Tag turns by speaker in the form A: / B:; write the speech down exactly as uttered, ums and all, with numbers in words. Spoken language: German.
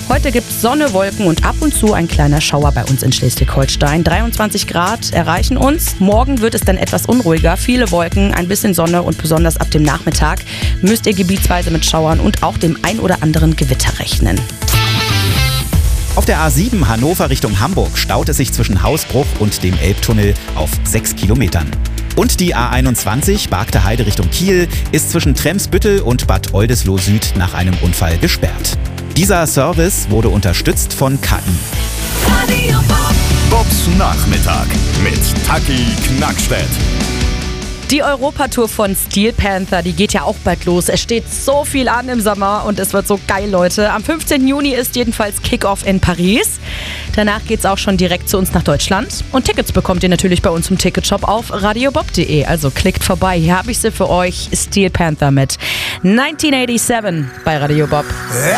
A: Heute gibt es Sonne, Wolken und ab und zu ein kleiner Schauer bei uns in Schleswig-Holstein. dreiundzwanzig Grad erreichen uns. Morgen wird es dann etwas unruhiger. Viele Wolken, ein bisschen Sonne und besonders ab dem Nachmittag müsst ihr gebietsweise mit Schauern und auch dem ein oder anderen Gewitter rechnen.
B: Auf der A sieben Hannover Richtung Hamburg staut es sich zwischen Hausbruch und dem Elbtunnel auf sechs Kilometern. Und die A einundzwanzig Bargter Heide Richtung Kiel ist zwischen Tremsbüttel und Bad Oldesloe Süd nach einem Unfall gesperrt. Dieser Service wurde unterstützt von K I.
C: Radio Bob. Bobs Nachmittag mit Taki Knackstedt.
A: Die Europatour von Steel Panther, die geht ja auch bald los. Es steht so viel an im Sommer und es wird so geil, Leute. Am fünfzehnten Juni ist jedenfalls Kickoff in Paris. Danach geht's auch schon direkt zu uns nach Deutschland. Und Tickets bekommt ihr natürlich bei uns im Ticketshop auf radiobob punkt de. Also klickt vorbei. Hier habe ich sie für euch. Steel Panther mit neunzehnhundertsiebenundachtzig bei Radio Bob.